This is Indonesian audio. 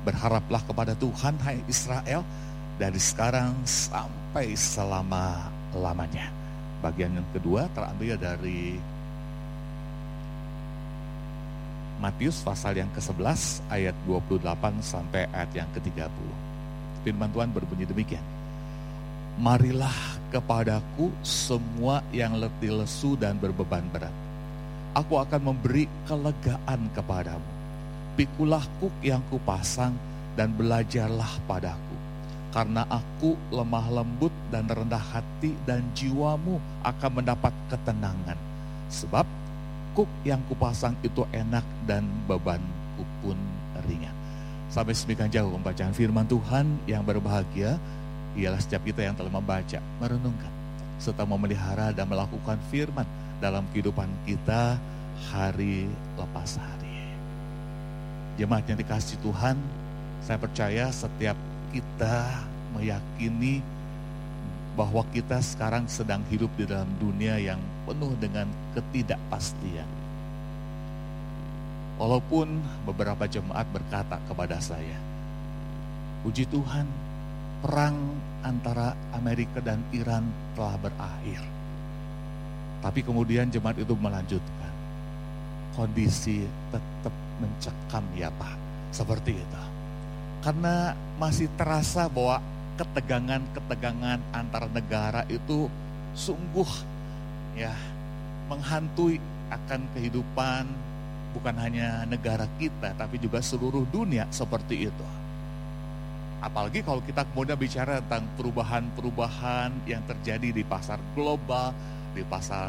Berharaplah kepada Tuhan, hai Israel, dari sekarang sampai selama-lamanya. Bagian yang kedua terambil dari Matius pasal yang ke-11 ayat 28 sampai ayat yang ke-30. Firman Tuhan berbunyi demikian. Marilah kepadaku semua yang letih lesu dan berbeban berat. Aku akan memberi kelegaan kepadamu. Pikulah kuk yang kupasang dan belajarlah padaku. Karena aku lemah lembut dan rendah hati, dan jiwamu akan mendapat ketenangan. Sebab kuk yang kupasang itu enak dan bebanku pun ringan. Sampai semikian jauh pembacaan firman Tuhan. Yang berbahagia ialah setiap kita yang telah membaca, merenungkan, serta memelihara dan melakukan firman dalam kehidupan kita hari lepas hari. Jemaat yang dikasihi Tuhan, saya percaya setiap kita meyakini bahwa kita sekarang sedang hidup di dalam dunia yang penuh dengan ketidakpastian. Walaupun beberapa jemaat berkata kepada saya, puji Tuhan, perang antara Amerika dan Iran telah berakhir. Tapi kemudian jemaat itu melanjutkan, kondisi tetap mencekam ya Pak, seperti itu. Karena masih terasa bahwa ketegangan antar negara itu sungguh ya menghantui akan kehidupan bukan hanya negara kita tapi juga seluruh dunia seperti itu. Apalagi kalau kita kemudian bicara tentang perubahan-perubahan yang terjadi di pasar global, di pasar